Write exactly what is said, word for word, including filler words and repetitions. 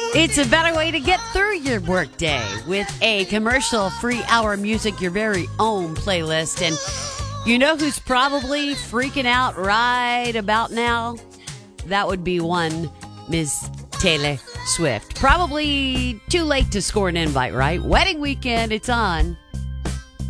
It's a better way to get through your workday with a commercial-free hour music, your very own playlist. And you know who's probably freaking out right about now? That would be one Miss Taylor Swift. Probably too late to score an invite, right? Wedding weekend, it's on.